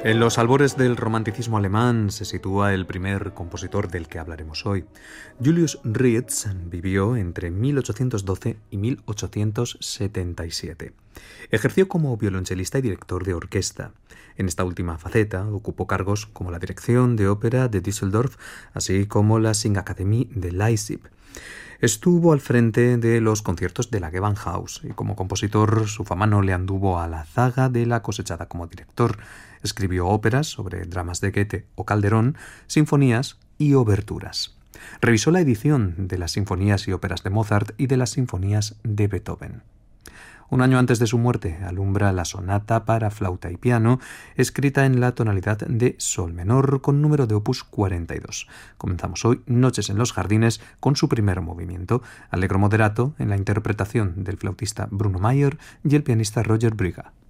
En los albores del romanticismo alemán se sitúa el primer compositor del que hablaremos hoy. Julius Rietz vivió entre 1812 y 1877. Ejerció como violonchelista y director de orquesta. En esta última faceta ocupó cargos como la dirección de ópera de Düsseldorf, así como la Singakademie de Leipzig. Estuvo al frente de los conciertos de la Gewandhaus y como compositor su fama no le anduvo a la zaga de la cosechada como director. Escribió óperas sobre dramas de Goethe o Calderón, sinfonías y oberturas. Revisó la edición de las sinfonías y óperas de Mozart y de las sinfonías de Beethoven. Un año antes de su muerte alumbra la sonata para flauta y piano, escrita en la tonalidad de sol menor con número de opus 42. Comenzamos hoy Noches en los Jardines con su primer movimiento, allegro moderato en la interpretación del flautista Bruno Mayer y el pianista Roger Briga.